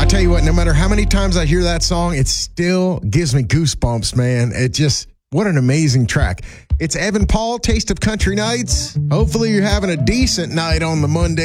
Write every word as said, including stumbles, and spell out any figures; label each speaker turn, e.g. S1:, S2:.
S1: tell you what, no matter how many times I hear that song, it still gives me goosebumps, man. It just, what an amazing track. It's Evan Paul, Taste of Country Nights. Hopefully you're having a decent night on the Monday.